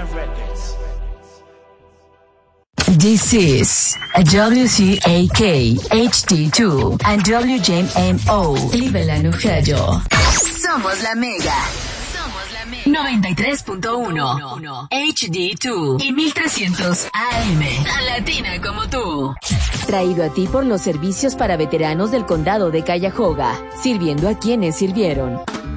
This is WCAK HD2 and WJMO Cleveland, Ohio. Somos la Mega. 93.1 HD2 y 1300 AM. Tan latina como tú. Traído a ti por los servicios para veteranos del condado de Cuyahoga, sirviendo a quienes sirvieron.